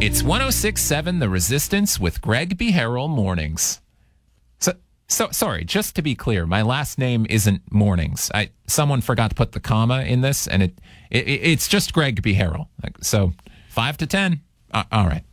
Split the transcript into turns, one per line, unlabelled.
It's 106.7 The Resistance with Greg Beharrell Mornings. So sorry, just to be clear, my last name isn't Mornings. Someone forgot to put the comma in this, and it's just Greg Beharrell. So 5 to 10. All right.